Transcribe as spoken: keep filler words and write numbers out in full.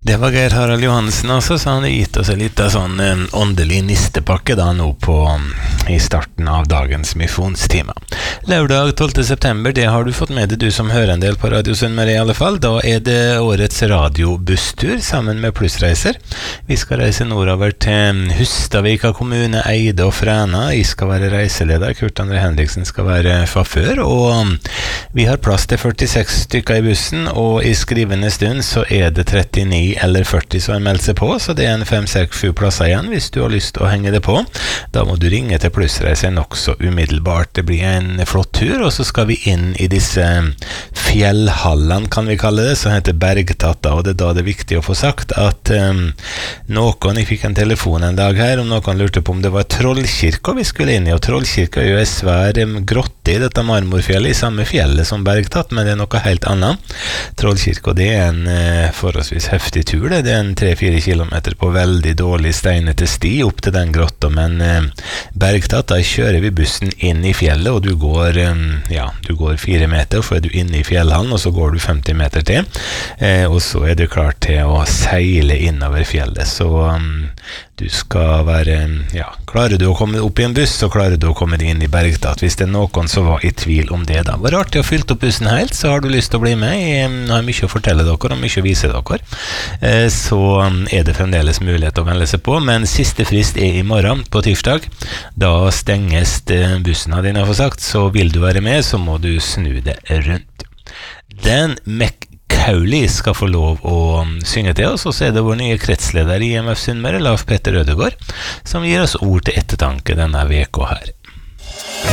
Det var Geir Harald Johansen altså, så han har gitt oss en liten sånn eh, åndelig nistepakke da nå på, i starten av dagens misjonstime. Lørdag tolvte september, det har du fått med deg du som hører en del på Radio Sunnmøre i alle fall. Da er det årets radiobustur sammen med Plussreiser. Vi skal reise nordover til Hustadvika kommune, Eide og Fræna. Jeg skal være reiseleder, Kurt André Henriksen skal være sjåfør, og vi har plass til førtiseks stykker i bussen, og i skrivende stund så er det trettini eller førti som har meldt seg på, så det er en fem seks sju plasser igjen hvis du har lyst til å henge det på. Da må du ringe til Plussreiser nok så umiddelbart. Det blir en flott tur, og så skal vi inn i disse fjellhallene, kan vi kalle det, som heter Bergtatta, og det er da det er viktig å få sagt at um, noen, jeg fikk en telefon en dag her, om noen lurte på om det var Trollkirka vi skulle inn i, og Trollkirka er jo en svær um, grotte i dette marmorfjellet, i samme fjellet som Bergtatt, men det er noe helt annet. Trollkirka, det er en uh, forholdsvis heftig tur, det, det er en tre fire kilometer på veldig dårlig steinete sti opp til den grotta, men uh, Bergtatt, da kjører vi bussen inn i fjellet, og du går, um, ja, du går fire meter, for er du inne i fjellhallen, og så går du femti meter til, eh, og så er du klar til å seile innover fjellet, så um, du skal være, ja, klarer du å komme opp i en buss, så klarer du å komme inn i Bergtatt. Hvis det er noen som var i tvil om det da. Var artig å fylle opp bussen helt, så har du lyst til å bli med. Jeg har mye å fortelle dere, og mye å vise dere. Eh, så er det fremdeles mulighet å melde seg på, men siste frist er i morgen, på tirsdag. Da stenges bussen, hadde jeg nå sagt, så vil du være med, så må du snu det rundt. Den Mac Cowley skal få lov å synge til oss, og så er det vår nye kretsleder i I M F Sunnmøre, Lars Petter Ødegård, som gir oss ord til ettertanke denne veka her.